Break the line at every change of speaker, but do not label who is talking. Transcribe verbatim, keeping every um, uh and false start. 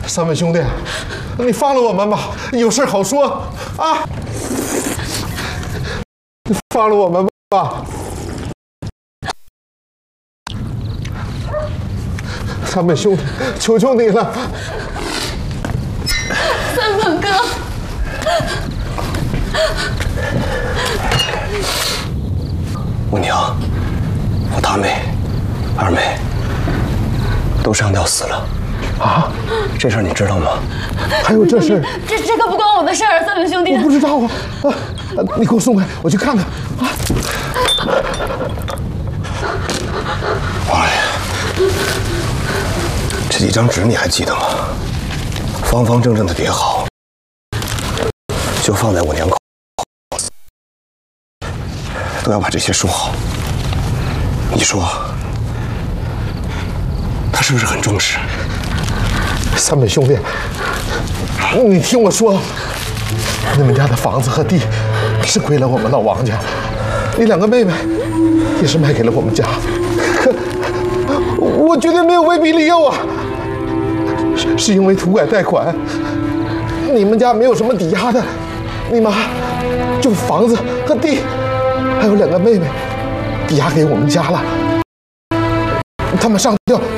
三位兄弟，你放了我们吧，有事好说啊！你放了我们吧，三位兄弟，求求你了！
三本哥，
我娘、我大妹、二妹都上吊死了。 啊，这事儿你知道吗？
还有这事儿？
这这可不关我的事儿，三本兄弟。
我不知道啊，啊，你给我送开，我去看看。啊，
王爷，这几张纸你还记得吗？方方正正的叠好，就放在我娘口，都要把这些收好。你说，他是不是很重视？
三本兄弟，你听我说，你们家的房子和地是归了我们老王家，你两个妹妹也是卖给了我们家，可我绝对没有威逼利诱啊，是是因为土改贷款，你们家没有什么抵押的，你妈就房子和地，还有两个妹妹抵押给我们家了，他们上吊